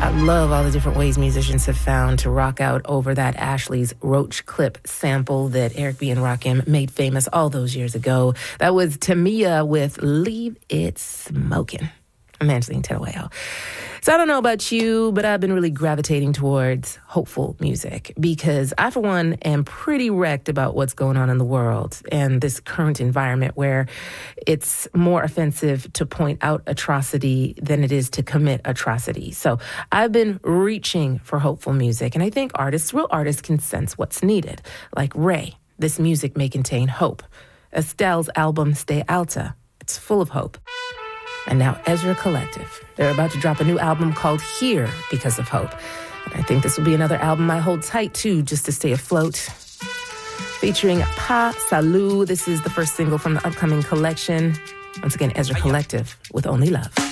I love all the different ways musicians have found to rock out over that Ashley's Roach Clip sample that Eric B. and Rakim made famous all those years ago. That was Tamia with Leave It Smokin'. I'm Angeline Teruel. So I don't know about you, but I've been really gravitating towards hopeful music because I, for one, am pretty wrecked about what's going on in the world and this current environment where it's more offensive to point out atrocity than it is to commit atrocity. So I've been reaching for hopeful music, and I think real artists can sense what's needed. Like Ray, this music may contain hope. Estelle's album, Stay Alta, it's full of hope. And now Ezra Collective. They're about to drop a new album called Here Because of Hope. And I think this will be another album I hold tight to just to stay afloat. Featuring Pa Salou. This is the first single from the upcoming collection. Once again, Ezra Collective with Only Love.